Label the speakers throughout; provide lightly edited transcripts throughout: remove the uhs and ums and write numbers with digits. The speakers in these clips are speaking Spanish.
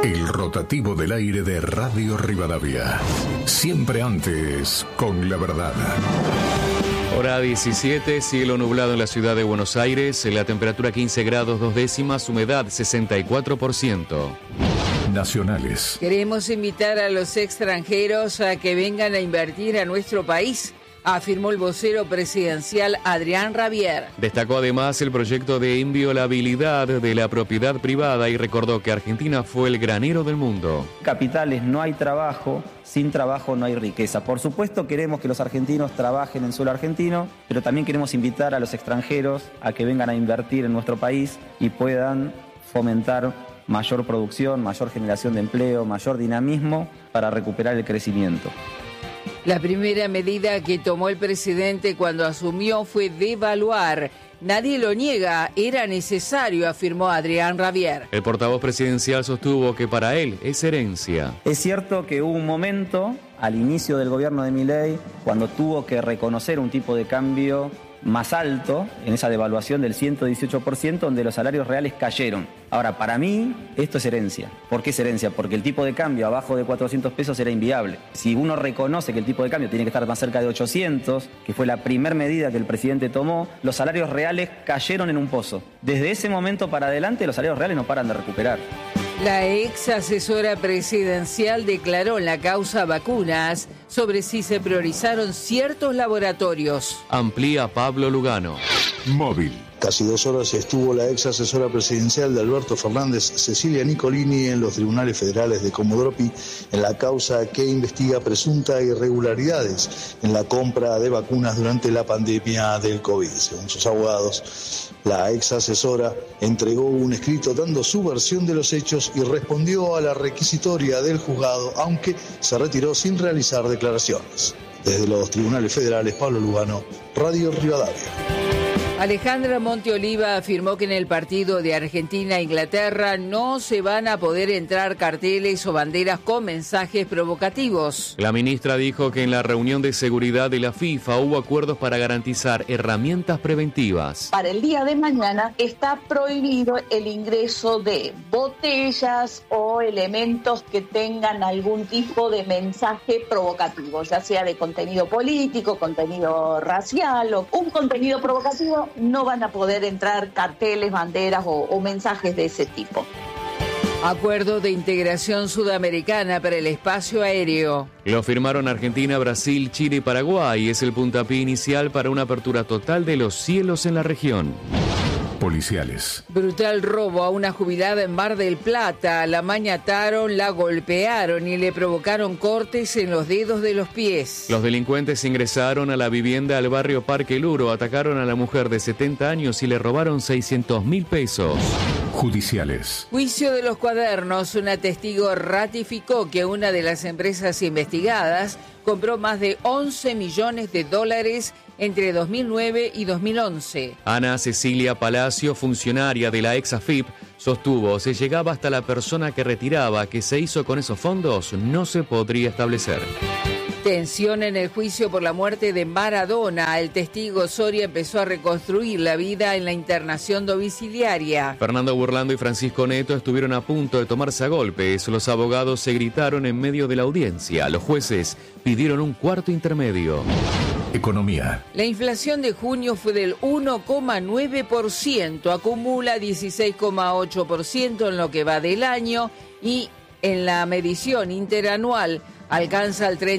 Speaker 1: El rotativo del aire de Radio Rivadavia. Siempre antes, con la verdad.
Speaker 2: Hora 17, cielo nublado en la ciudad de Buenos Aires, la temperatura 15 grados 2 décimas, humedad 64%.
Speaker 1: Nacionales.
Speaker 3: Queremos invitar a los extranjeros a que vengan a invertir a nuestro país, afirmó el vocero presidencial Adrián Rabier.
Speaker 2: Destacó además el proyecto de inviolabilidad de la propiedad privada y recordó que Argentina fue el granero del mundo.
Speaker 4: Capitales, no hay trabajo, sin trabajo no hay riqueza. Por supuesto queremos que los argentinos trabajen en suelo argentino, pero también queremos invitar a los extranjeros a que vengan a invertir en nuestro país y puedan fomentar mayor producción, mayor generación de empleo, mayor dinamismo para recuperar el crecimiento.
Speaker 3: La primera medida que tomó el presidente cuando asumió fue devaluar. Nadie lo niega, era necesario, afirmó Adrián Rabier.
Speaker 2: El portavoz presidencial sostuvo que para él es herencia.
Speaker 4: Es cierto que hubo un momento, al inicio del gobierno de Milei, cuando tuvo que reconocer un tipo de cambio más alto, en esa devaluación del 118%, donde los salarios reales cayeron. Ahora, para mí, esto es herencia. ¿Por qué es herencia? Porque el tipo de cambio abajo de 400 pesos era inviable. Si uno reconoce que el tipo de cambio tiene que estar más cerca de 800, que fue la primera medida que el presidente tomó, los salarios reales cayeron en un pozo. Desde ese momento para adelante, los salarios reales no paran de recuperar.
Speaker 3: La ex asesora presidencial declaró en la causa vacunas sobre si se priorizaron ciertos laboratorios.
Speaker 2: Amplía Pablo Lugano.
Speaker 1: Móvil.
Speaker 5: Casi 2 horas estuvo la ex asesora presidencial de Alberto Fernández, Cecilia Nicolini, en los tribunales federales de Comodoro Pi en la causa que investiga presuntas irregularidades en la compra de vacunas durante la pandemia del COVID. Según sus abogados, la ex asesora entregó un escrito dando su versión de los hechos y respondió a la requisitoria del juzgado, aunque se retiró sin realizar declaraciones. Desde los tribunales federales, Pablo Lugano, Radio Rivadavia.
Speaker 3: Alejandra Monteoliva afirmó que en el partido de Argentina-Inglaterra no se van a poder entrar carteles o banderas con mensajes provocativos.
Speaker 2: La ministra dijo que en la reunión de seguridad de la FIFA hubo acuerdos para garantizar herramientas preventivas.
Speaker 6: Para el día de mañana está prohibido el ingreso de botellas o elementos que tengan algún tipo de mensaje provocativo, ya sea de contenido político, contenido racial o un contenido provocativo. No van a poder entrar carteles, banderas o mensajes de ese tipo.
Speaker 3: Acuerdo de integración sudamericana para el espacio aéreo.
Speaker 2: Lo firmaron Argentina, Brasil, Chile y Paraguay. Es el puntapié inicial para una apertura total de los cielos en la región.
Speaker 1: Policiales.
Speaker 3: Brutal robo a una jubilada en Mar del Plata. La mañataron, la golpearon y le provocaron cortes en los dedos de los pies.
Speaker 2: Los delincuentes ingresaron a la vivienda al barrio Parque Luro, atacaron a la mujer de 70 años y le robaron 600.000 pesos.
Speaker 1: Judiciales.
Speaker 3: Juicio de los cuadernos. Una testigo ratificó que una de las empresas investigadas compró más de $11 millones entre 2009 y 2011.
Speaker 2: Ana Cecilia Palacio, funcionaria de la ex AFIP, sostuvo se llegaba hasta la persona que retiraba. ¿Qué se hizo con esos fondos? No se podría establecer.
Speaker 3: Tensión en el juicio por la muerte de Maradona. El testigo Soria empezó a reconstruir la vida en la internación domiciliaria.
Speaker 2: Fernando Burlando y Francisco Neto estuvieron a punto de tomarse a golpes. Los abogados se gritaron en medio de la audiencia. Los jueces pidieron un cuarto intermedio.
Speaker 1: Economía.
Speaker 3: La inflación de junio fue del 1,9%, acumula 16,8% en lo que va del año y en la medición interanual alcanza el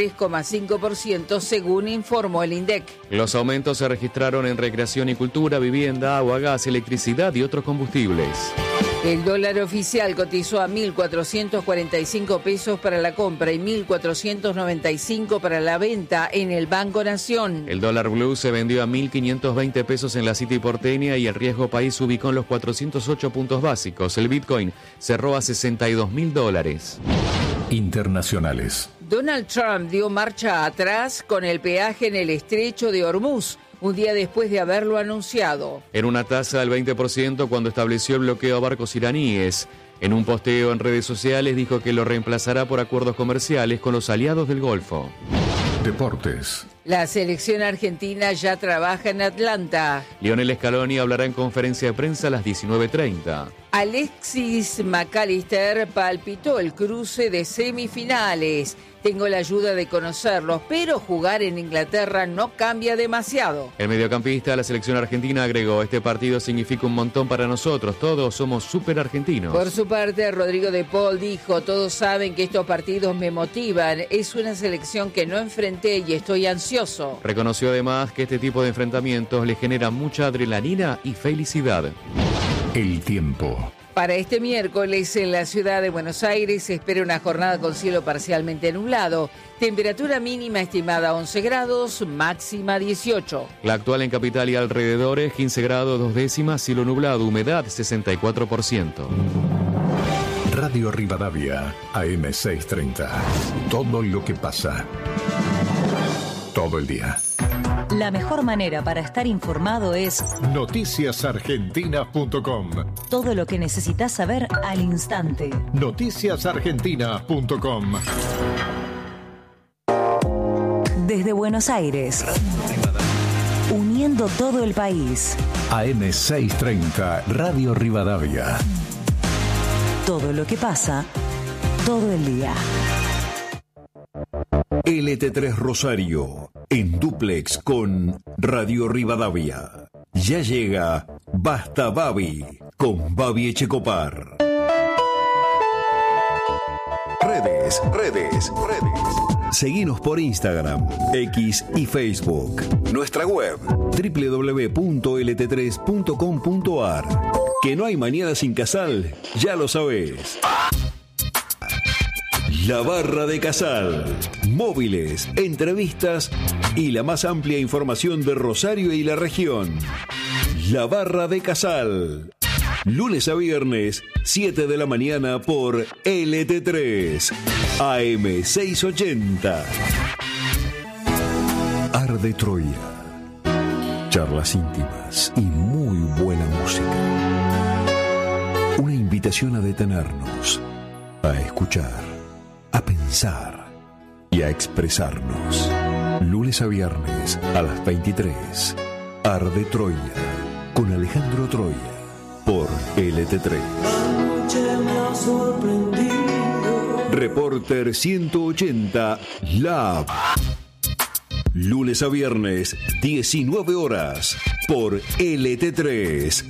Speaker 3: 33,5% según informó el INDEC.
Speaker 2: Los aumentos se registraron en recreación y cultura, vivienda, agua, gas, electricidad y otros combustibles.
Speaker 3: El dólar oficial cotizó a 1.445 pesos para la compra y 1.495 para la venta en el Banco Nación.
Speaker 2: El dólar blue se vendió a 1.520 pesos en la City porteña y el riesgo país se ubicó en los 408 puntos básicos. El Bitcoin cerró a $62.000.
Speaker 1: Internacionales.
Speaker 3: Donald Trump dio marcha atrás con el peaje en el estrecho de Hormuz, un día después de haberlo anunciado.
Speaker 2: En una tasa del 20% cuando estableció el bloqueo a barcos iraníes. En un posteo en redes sociales dijo que lo reemplazará por acuerdos comerciales con los aliados del Golfo.
Speaker 1: Deportes.
Speaker 3: La selección argentina ya trabaja en Atlanta.
Speaker 2: Lionel Scaloni hablará en conferencia de prensa a las 19:30.
Speaker 3: Alexis McAllister palpitó el cruce de semifinales. Tengo la ayuda de conocerlos, pero jugar en Inglaterra no cambia demasiado.
Speaker 2: El mediocampista de la selección argentina agregó: este partido significa un montón para nosotros, todos somos súper argentinos.
Speaker 3: Por su parte, Rodrigo de Paul dijo: todos saben que estos partidos me motivan, es una selección que no enfrenté y estoy ansioso.
Speaker 2: Reconoció además que este tipo de enfrentamientos le genera mucha adrenalina y felicidad.
Speaker 1: El tiempo.
Speaker 3: Para este miércoles en la ciudad de Buenos Aires se espera una jornada con cielo parcialmente nublado, temperatura mínima estimada 11 grados, máxima 18.
Speaker 2: La actual en capital y alrededores, 15 grados 2 décimas, cielo nublado, humedad 64%.
Speaker 1: Radio Rivadavia, AM 630. Todo lo que pasa. Todo el día.
Speaker 7: La mejor manera para estar informado es
Speaker 1: noticiasargentinas.com.
Speaker 7: todo lo que necesitas saber al instante.
Speaker 1: noticiasargentinas.com.
Speaker 7: Desde Buenos Aires, uniendo todo el país.
Speaker 1: AM 630, Radio Rivadavia.
Speaker 7: Todo lo que pasa, todo el día.
Speaker 8: LT3 Rosario, en dúplex con Radio Rivadavia. Ya llega Basta Babi, con Babi Echecopar. Redes. Seguinos por Instagram, X y Facebook. Nuestra web, www.lt3.com.ar. Que no hay mañana sin Casal, ya lo sabés. La Barra de Casal. Móviles, entrevistas y la más amplia información de Rosario y la región. La Barra de Casal. Lunes a viernes, 7 de la mañana por LT3. AM 680. Arde Troya. Charlas íntimas y muy buena música. Una invitación a detenernos, a escuchar, a pensar y a expresarnos. Lunes a viernes a las 23. Arde Troya con Alejandro Troya por LT3. Reporter 180 Lab. Lunes a viernes 19 horas por LT3.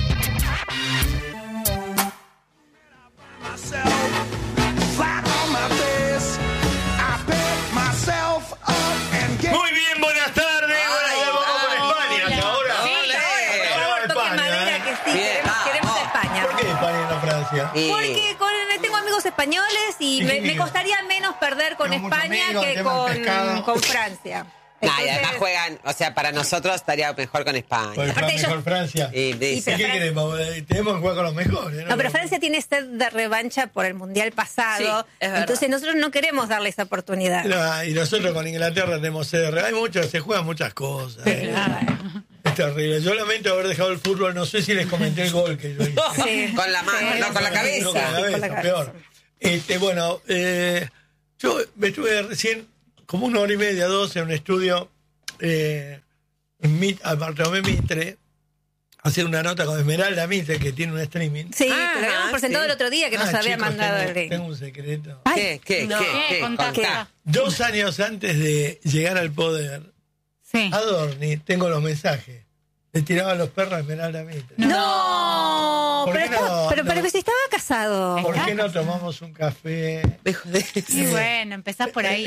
Speaker 9: Porque tengo amigos españoles y me costaría menos perder con España que con Francia.
Speaker 10: Entonces, y además juegan, o sea, para nosotros estaría mejor con España.
Speaker 11: Pues aparte mejor Francia.
Speaker 10: ¿Y
Speaker 11: qué queremos? Tenemos que jugar con los mejores.
Speaker 9: No, pero Francia tiene sed de revancha por el Mundial pasado. Sí, entonces nosotros no queremos darle esa oportunidad.
Speaker 11: No, y nosotros con Inglaterra tenemos sed de revancha. Se juegan muchas cosas. Es terrible. Yo lamento haber dejado el fútbol. No sé si les comenté el gol que yo hice.
Speaker 10: Sí. Con la mano, no, con la cabeza.
Speaker 11: No, con la cabeza, peor. Bueno, yo me estuve recién como 1 hora y media, 2 en un estudio en Bartolomé Mitre, hacer una nota con Esmeralda Mitre, que tiene un streaming.
Speaker 9: Sí, te lo habíamos presentado el otro día que nos había mandado el link.
Speaker 11: Tengo un secreto.
Speaker 10: ¿Qué?
Speaker 9: Contá.
Speaker 11: 2 años antes de llegar al poder, Adorni, tengo los mensajes. Le tiraban los perros a Esmeralda Mitre.
Speaker 9: ¡No! Pero si estaba casado.
Speaker 11: ¿Por qué no tomamos un café?
Speaker 12: Y bueno, empezás por ahí.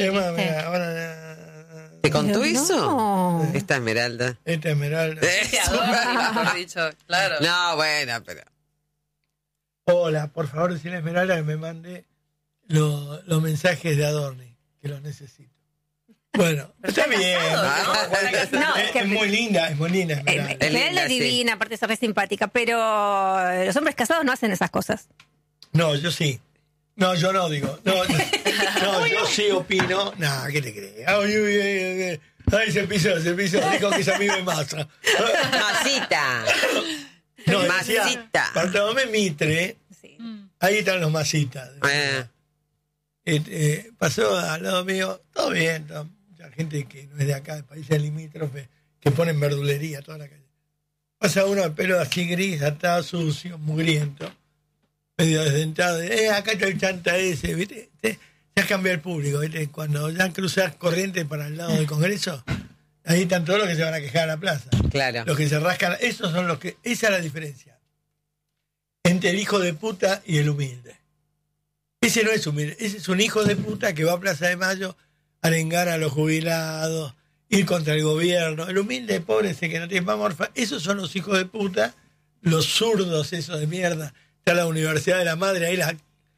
Speaker 10: ¿Te contó eso? Esta Esmeralda.
Speaker 11: Esta Esmeralda.
Speaker 10: Mejor dicho, claro. No, bueno, pero...
Speaker 11: Hola, por favor, decirle a Esmeralda que me mande los mensajes de Adorni, que los necesito. Bueno, está bien. Es muy linda, es muy linda.
Speaker 9: Esmeralda es divina, aparte es re simpática, pero los hombres casados no hacen esas cosas.
Speaker 11: No, yo sí. No, yo no digo. No, yo sí opino. No, ¿qué te crees? Ay, se pisó, dijo que esa misma masa.
Speaker 10: Masita.
Speaker 11: No, masita. Bartolomé Mitre, ahí están los masitas. Pasó al lado mío, todo bien, la gente que no es de acá, de países limítrofes, que ponen verdulería toda la calle. Pasa uno de pelo así gris, atado, sucio, mugriento, medio desdentado. Acá está el chanta ese, ¿viste? Ya cambia el público, ¿viste? Cuando ya cruzas corriente para el lado del Congreso, ahí están todos los que se van a quejar a la plaza.
Speaker 10: Claro.
Speaker 11: Los que se rascan, esos son los que... Esa es la diferencia entre el hijo de puta y el humilde. Ese no es humilde, ese es un hijo de puta que va a Plaza de Mayo a arengar a los jubilados, ir contra el gobierno. El humilde, pobre, ese que no tiene para morfar. Esos son los hijos de puta, los zurdos, esos de mierda. Está la Universidad de la Madre, ahí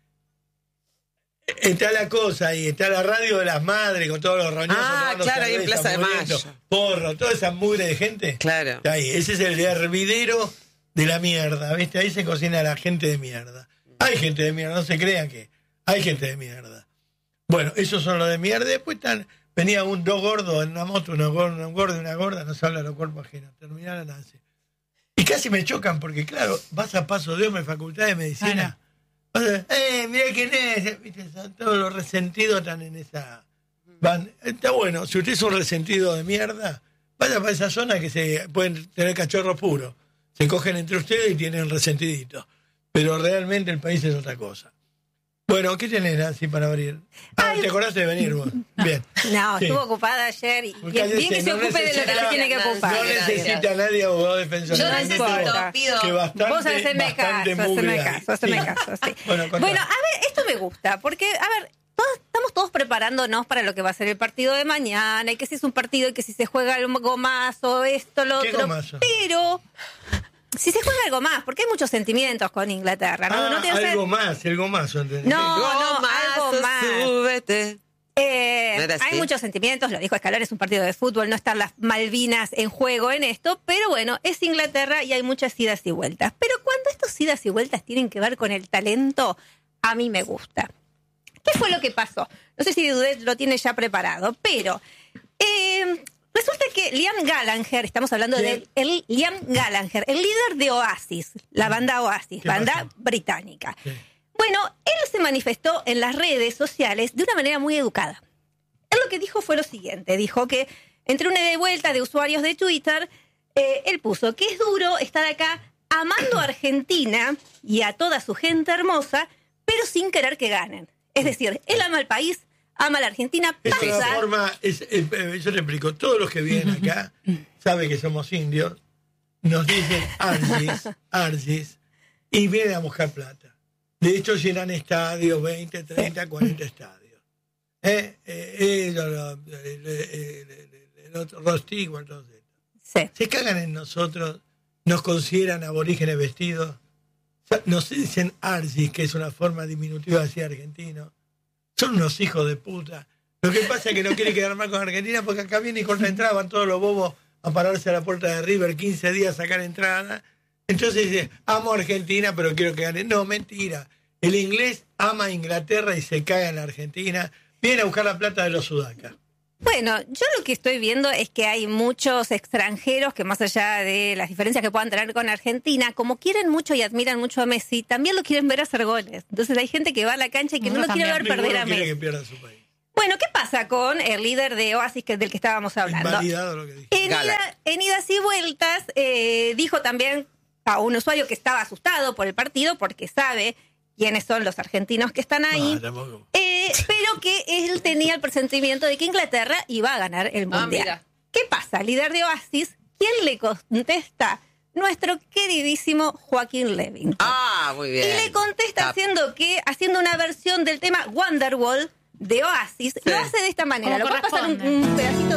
Speaker 11: está la cosa ahí, está la radio de las madres con todos los roñosos.
Speaker 10: Claro, ahí en Plaza de Mayo.
Speaker 11: Porro, toda esa mugre de gente.
Speaker 10: Claro.
Speaker 11: Está ahí, ese es el hervidero de la mierda, ¿viste? Ahí se cocina la gente de mierda. Hay gente de mierda, no se crean que hay gente de mierda. Bueno, esos son los de mierda. Después venía dos gordos en una moto, un gordo y una gorda, no se habla de los cuerpos ajenos. Terminaron así. Y casi me chocan porque, claro, vas a Paso de Hombre, Facultad de Medicina. Mira quién es. ¿Viste? Todos los resentidos están en esa... Está bueno, si usted es un resentido de mierda, vaya para esa zona que se pueden tener cachorros puros. Se cogen entre ustedes y tienen resentidito. Pero realmente el país es otra cosa. Bueno, ¿qué tenés, Nancy, para abrir? ¿Te acordaste de venir vos? Bien.
Speaker 9: No, estuvo ocupada ayer y bien que se ocupe de lo que se tiene que ocupar.
Speaker 11: No necesita nadie abogado defensor.
Speaker 9: Yo necesito,
Speaker 11: que
Speaker 9: vos haceme caso, sí. Bueno, a ver, esto me gusta, porque, a ver, estamos todos preparándonos para lo que va a ser el partido de mañana, y que si es un partido y que si se juega algo más o esto, lo otro.
Speaker 11: Gomazo?
Speaker 9: Pero... si se juega algo más, porque hay muchos sentimientos con Inglaterra. ¿No?
Speaker 11: Algo más, el gomazo, ¿entendés?
Speaker 9: No, algo más.
Speaker 10: Súbete.
Speaker 9: Hay muchos sentimientos, lo dijo Escalón, es un partido de fútbol, no están las Malvinas en juego en esto, pero bueno, es Inglaterra y hay muchas idas y vueltas. Pero cuando estos idas y vueltas tienen que ver con el talento, a mí me gusta. ¿Qué fue lo que pasó? No sé si Dudet lo tiene ya preparado, pero... resulta que Liam Gallagher, estamos hablando de Liam Gallagher, el líder de Oasis, la banda Oasis, banda británica. Sí. Bueno, él se manifestó en las redes sociales de una manera muy educada. Él lo que dijo fue lo siguiente, dijo que entre una ida y vuelta de usuarios de Twitter, él puso que es duro estar acá amando a Argentina y a toda su gente hermosa, pero sin querer que ganen. Es decir, él ama al país, ama a la Argentina.
Speaker 11: Es una forma, yo te explico, todos los que vienen acá saben que somos indios, nos dicen Argis, y vienen a buscar plata. De hecho, llenan estadios, 20, 30, 40 estadios. Rostiguo, entonces.
Speaker 9: Sí.
Speaker 11: Se cagan en nosotros, nos consideran aborígenes vestidos, nos dicen Argis, que es una forma diminutiva de decir argentino. Son unos hijos de puta. Lo que pasa es que no quiere quedar mal con Argentina porque acá viene y contra entrada van todos los bobos a pararse a la puerta de River 15 días a sacar entrada. Entonces dice, amo a Argentina pero quiero que gane. No, mentira. El inglés ama a Inglaterra y se caga en la Argentina. Viene a buscar la plata de los sudacas.
Speaker 9: Bueno, yo lo que estoy viendo es que hay muchos extranjeros que más allá de las diferencias que puedan tener con Argentina, como quieren mucho y admiran mucho a Messi, también lo quieren ver hacer goles. Entonces hay gente que va a la cancha y que no lo quiere ver perder a Messi.
Speaker 11: Que pierda su país.
Speaker 9: Bueno, ¿qué pasa con el líder de Oasis del que estábamos hablando?
Speaker 11: Invalidado lo que dije.
Speaker 9: En idas y vueltas dijo también a un usuario que estaba asustado por el partido porque sabe quiénes son los argentinos que están ahí, pero que él tenía el presentimiento de que Inglaterra iba a ganar el Mundial. ¿Qué pasa? Líder de Oasis, ¿quién le contesta? Nuestro queridísimo Joaquín Levin.
Speaker 10: Muy bien.
Speaker 9: Y le contesta haciendo una versión del tema Wonderwall de Oasis, lo hace de esta manera. Lo voy a pasar un pedacito